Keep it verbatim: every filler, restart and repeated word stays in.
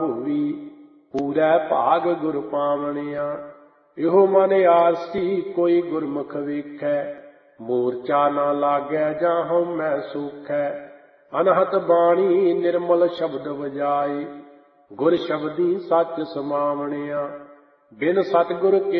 ਹੋਵੀ, ਪੂਰੈ ਭਾਗ ਗੁਰ ਪਾਵਣਿਆ। ਇਹੋ ਮਨ ਆਰਸੀ ਕੋਈ ਗੁਰਮੁਖ ਵੇਖੈ, ਮੂਰਛਾ ਨਾ ਲਾਗੈ ਜਾਂ ਹਉਮੈ ਸੂਖੈ। ਅਨਹਤ ਬਾਣੀ ਨਿਰਮਲ ਸ਼ਬਦ ਵਜਾਏ, ਗੁਰ ਸ਼ਬਦੀ ਸੱਚ ਸਮਾਵਣਿਆ। ਬਿਨ ਸਤਿਗੁਰ ਕੇ